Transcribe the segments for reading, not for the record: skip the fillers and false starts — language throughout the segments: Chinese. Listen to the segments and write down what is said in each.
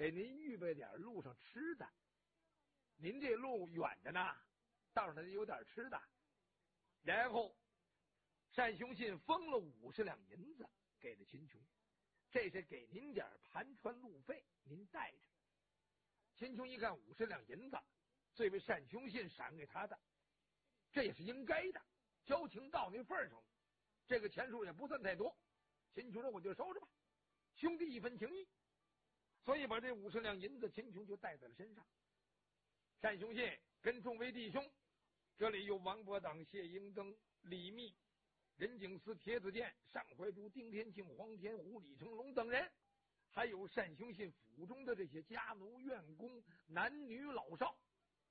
给您预备点路上吃的。您这路远着呢，道上得有点吃的。然后单雄信封了50两银子给了秦琼，这是给您点盘川路费，您带着。秦琼一看50两银子，最为单雄信赏给他的，这也是应该的，交情到那份上了，这个钱数也不算太多。秦琼说我就收着吧，兄弟一分情谊，所以把这50两银子秦琼就带在了身上。单雄信跟众位弟兄，这里有王伯等、谢英登、李密、任景思、铁子健、尚怀珠、丁天庆、黄天虎、李成龙等人，还有单雄信府中的这些家奴院工、男女老少，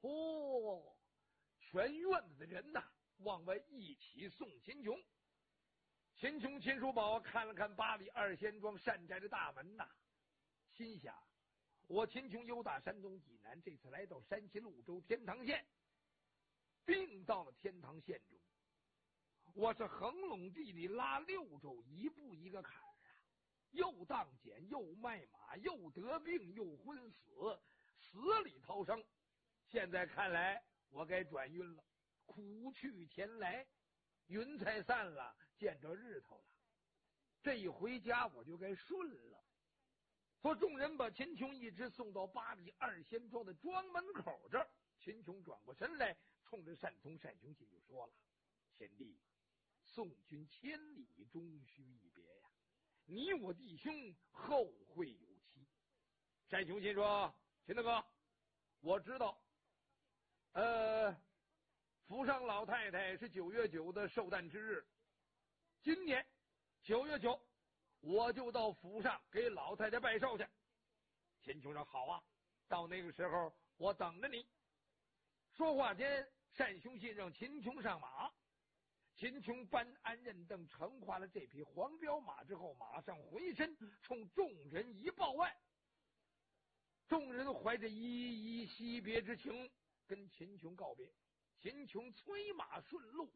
全院子的人呐，往外一起送秦琼。秦琼、秦叔宝看了看八里二仙庄善宅的大门呐，心想：我秦琼由打山东济南，这次来到山西潞州天堂县，并到了天堂县中，我是横垄地里拉6州，一步一个坎儿啊，又当检，又卖马，又得病，又昏死，死里逃生。现在看来，我该转运了。苦去前来，云彩散了，见着日头了。这一回家，我就该顺了。说众人把秦琼一直送到八里二仙庄的庄门口这儿，秦琼转过身来，冲着单雄信就说了：“贤弟，送君千里，终须一别呀！你我弟兄后会有期。”单雄信说：“秦大哥，我知道，府上老太太是9月9的寿诞之日，今年9月9，我就到府上给老太太拜寿去。”秦琼说：“好啊，到那个时候我等着你。”说话间，单雄信让秦琼上马。秦琼搬鞍认凳，乘化了这匹黄骠马之后，马上回身冲众人一报外。众人怀着依依惜别之情，跟秦琼告别。秦琼催马顺路，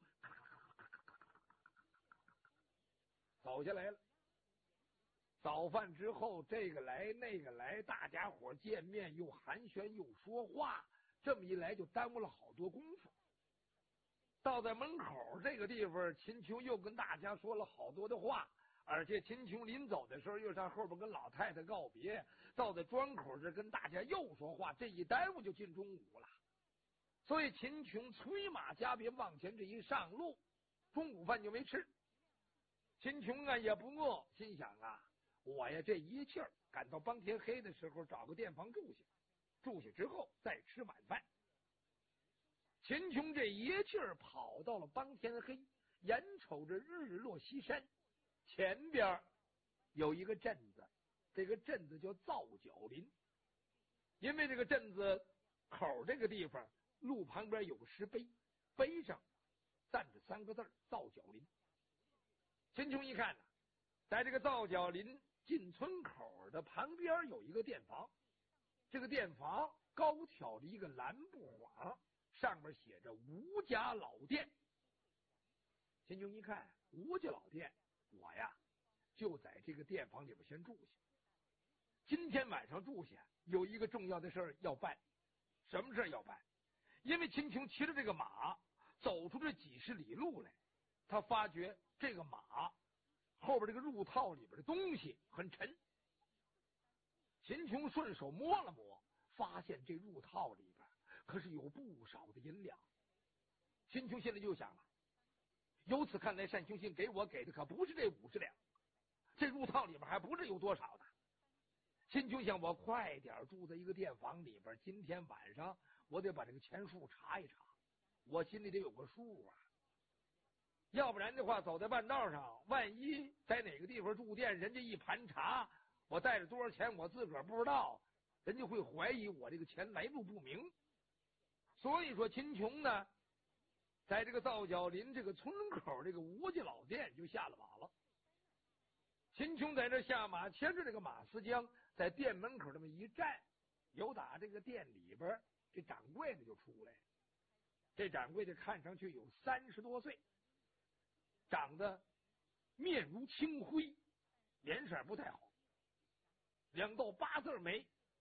走下来了。早饭之后，这个来那个来，大家伙见面又寒暄又说话，这么一来就耽误了好多功夫。到在门口这个地方，秦琼又跟大家说了好多的话，而且秦琼临走的时候又上后边跟老太太告别，到在庄口这跟大家又说话，这一耽误就进中午了。所以秦琼催马加鞭往前这一上路，中午饭就没吃。秦琼啊也不饿，心想啊，我呀这一气儿赶到帮天黑的时候找个店房住下，住下之后再吃晚饭。秦琼这一气儿跑到了帮天黑，眼瞅着日落西山，前边有一个镇子，这个镇子叫皂角林。因为这个镇子口这个地方路旁边有个石碑，碑上站着3个字皂角林。秦琼一看呢，在这个皂角林进村口的旁边有一个店房，这个店房高挑着一个蓝布幌，上面写着吴家老店。秦琼一看吴家老店，我呀就在这个店房里边先住下。今天晚上住下有一个重要的事儿要办。什么事儿要办？因为秦琼骑着这个马走出这几十里路来，他发觉这个马后边这个入套里边的东西很沉。秦琼顺手摸了摸，发现这入套里边可是有不少的银两。秦琼现在就想了，由此看来单雄信给的可不是这50两，这入套里边还不是有多少的。秦琼想，我快点住在一个店房里边，今天晚上我得把这个钱数查一查，我心里得有个数啊。要不然的话，走在半道上，万一在哪个地方住店，人家一盘查，我带着多少钱我自个儿不知道，人家会怀疑我这个钱来路不明。所以说秦琼呢，在这个皂角林这个村口这个吴家老店就下了马了。秦琼在这下马，牵着这个马思江，在店门口这么一站，有打这个店里边这掌柜的就出来。这掌柜的看上去有30多岁，长得面如青灰，脸色不太好，2道8字眉，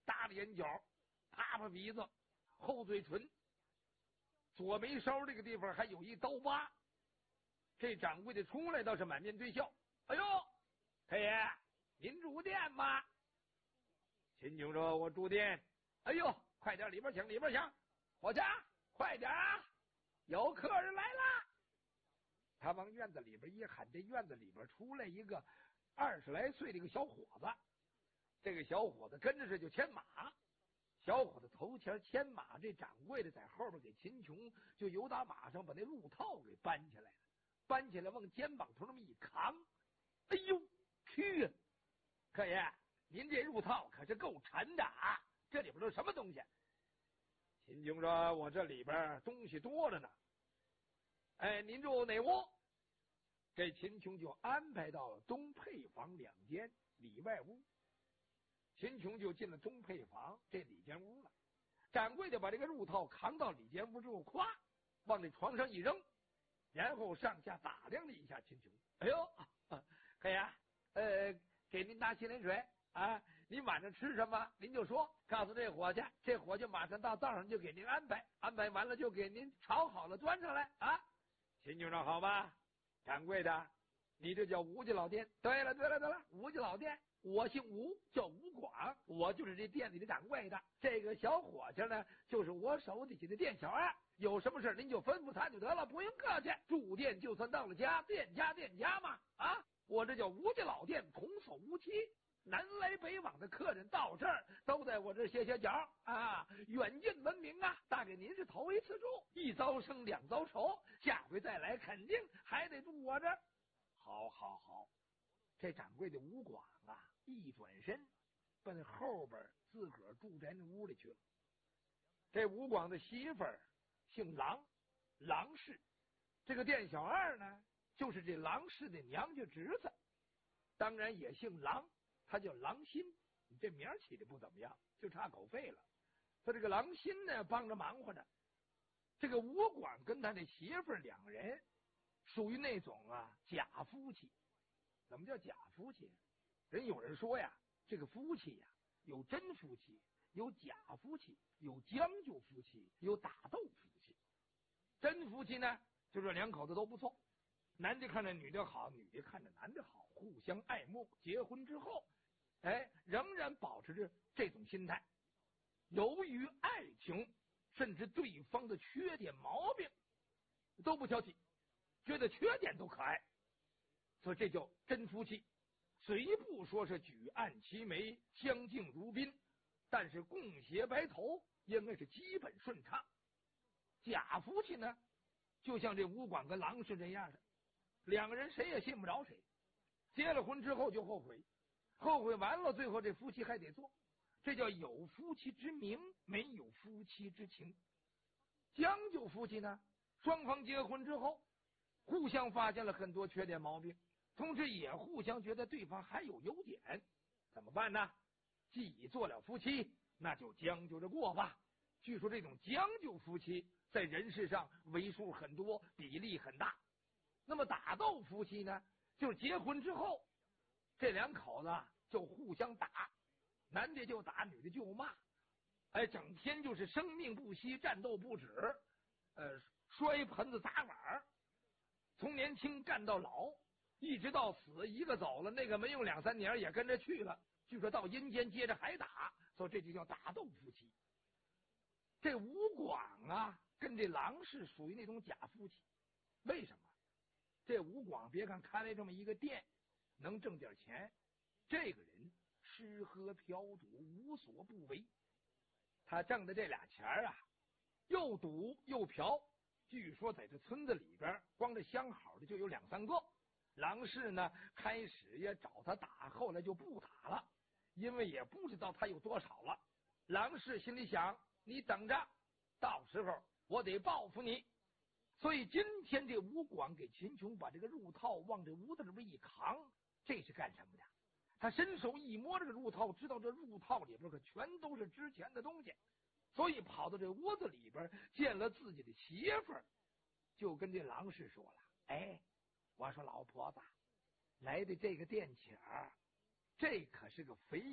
耷拉眼角，啪啪鼻子，厚嘴唇，左眉梢这个地方还有一刀疤。这掌柜的出来倒是满面堆笑：“哎呦，太爷，您住店吗？”秦琼说：“我住店。”“哎呦，快点里边请，里边请，伙计，快点啊，有客人来了。”他往院子里边一喊，这院子里边出来一个20来岁的一个小伙子。这个小伙子跟着是就牵马，小伙子头前牵马，这掌柜的在后边给秦琼就由打马上把那路套给搬起来了，搬起来往肩膀头那么一扛。哎呦，去呀！客爷，您这路套可是够沉的啊！这里边都什么东西？秦琼说：“我这里边东西多着呢。”“哎，您住哪屋？”这秦琼就安排到了东配房2间里外屋。秦琼就进了东配房这里间屋了。掌柜的把这个褥套扛到里间屋之后，咵往这床上一扔，然后上下打量了一下秦琼。“哎呦，客爷，给您拿洗脸水啊！您晚上吃什么您就说，告诉这伙计，这伙计马上到灶上就给您安排，安排完了就给您炒好了端上来啊！”秦琼说：“好吧。”掌柜的，你这叫吴家老店。对了，吴家老店，我姓吴，叫吴广，我就是这店里的掌柜的。这个小伙计呢，就是我手底下的店小二。有什么事您就吩咐他就得了，不用客气。住店就算到了家，店家嘛啊！我这叫吴家老店，童叟无欺。南来北往的客人到这儿都在我这歇脚啊，远近闻名啊！大概您是头一次住，一遭生2遭愁，下回再来肯定还得住我这儿。好，这掌柜的吴广啊，一转身奔后边自个儿住在那屋里去了。这吴广的媳妇儿姓郎，郎氏。这个店小二呢，就是这郎氏的娘家侄子，当然也姓郎。他叫郎新，你这名起的不怎么样，就差狗肺了。他这个郎新呢，帮着忙活着。这个吴广跟他的媳妇儿2人属于那种假夫妻。怎么叫假夫妻？有人说呀，这个夫妻呀，有真夫妻，有假夫妻，有将就夫妻，有打斗夫妻。真夫妻呢，就是2口子都不错，男的看着女的好，女的看着男的好，互相爱慕。结婚之后，仍然保持着这种心态。由于爱情，甚至对方的缺点毛病都不挑剔，觉得缺点都可爱，所以这叫真夫妻。虽不说是举案齐眉，相敬如宾，但是共携白头应该是基本顺畅。假夫妻呢，就像这吴广跟郎是这样的，2个人谁也信不着谁，结了婚之后就后悔，后悔完了，最后这夫妻还得做，这叫有夫妻之名，没有夫妻之情。将就夫妻呢，双方结婚之后互相发现了很多缺点毛病，同时也互相觉得对方还有优点，怎么办呢？既已做了夫妻，那就将就着过吧。据说这种将就夫妻在人世上为数很多，比例很大。那么打斗夫妻呢，就是结婚之后这2口子就互相打，男的就打，女的就骂，整天就是生命不息，战斗不止，摔盆子砸碗，从年轻干到老，一直到死，一个走了，那个没用2、3年也跟着去了。据说到阴间接着还打，所以这就叫打斗夫妻。这吴广跟这郎氏属于那种假夫妻。为什么？这吴广别看开了这么一个店，能挣点钱，这个人吃喝嫖赌无所不为。他挣的这俩钱又赌又嫖，据说在这村子里边光这相好的就有2、3个。郎氏呢，开始也找他打，后来就不打了，因为也不知道他有多少了。郎氏心里想，你等着，到时候我得报复你。所以今天这吴广给秦琼把这个褥套往这屋子里边一扛，这是干什么的？他伸手一摸这个褥套，知道这褥套里边可全都是值钱的东西，所以跑到这屋子里边见了自己的媳妇儿，就跟这郎氏说了：“我说老婆子，来的这个店钱这可是个肥